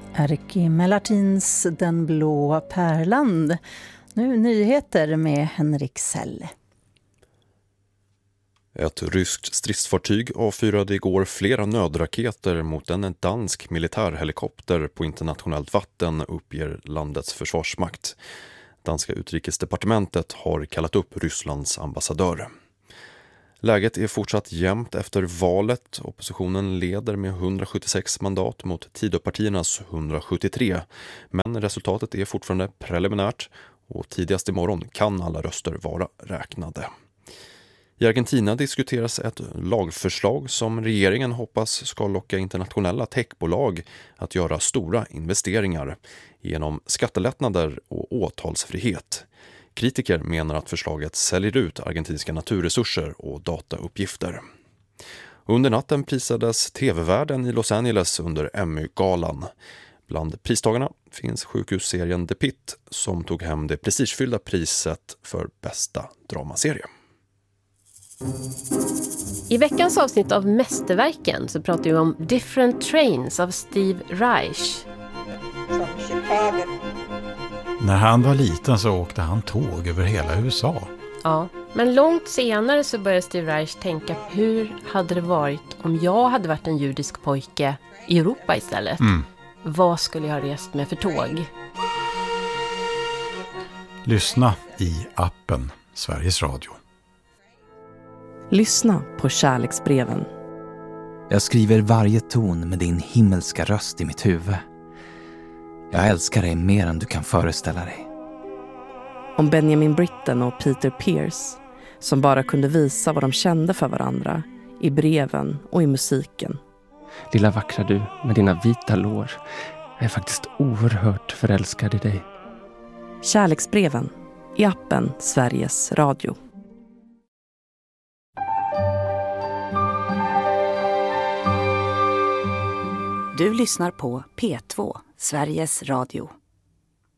Erkki Mellartins Den blå pärlan. Nu nyheter med Henrik Säll. Ett ryskt stridsfartyg avfyrade igår flera nödraketer mot en dansk militärhelikopter på internationellt vatten, uppger landets försvarsmakt. Danska utrikesdepartementet har kallat upp Rysslands ambassadör. Läget är fortsatt jämnt efter valet. Oppositionen leder med 176 mandat mot Tidöpartiernas 173. Men resultatet är fortfarande preliminärt och tidigast imorgon kan alla röster vara räknade. I Argentina diskuteras ett lagförslag som regeringen hoppas ska locka internationella techbolag att göra stora investeringar genom skattelättnader och åtalsfrihet. Kritiker menar att förslaget säljer ut argentinska naturresurser och datauppgifter. Under natten prisades tv-världen i Los Angeles under Emmy-galan. Bland pristagarna finns sjukhusserien The Pitt som tog hem det prestigefyllda priset för bästa dramaserie. I veckans avsnitt av Mästerverken så pratar vi om Different Trains av Steve Reich. När han var liten så åkte han tåg över hela USA. Ja, men långt senare så började Steve Reich tänka hur hade det varit om jag hade varit en judisk pojke i Europa istället? Vad skulle jag ha rest med för tåg? Lyssna i appen Sveriges Radio. Lyssna på kärleksbreven. Jag skriver varje ton med din himmelska röst i mitt huvud. Jag älskar dig mer än du kan föreställa dig. Om Benjamin Britten och Peter Pierce som bara kunde visa vad de kände för varandra i breven och i musiken. Lilla vackra du med dina vita lår. Jag är faktiskt oerhört förälskad i dig. Kärleksbreven i appen Sveriges Radio. Du lyssnar på P2, Sveriges Radio.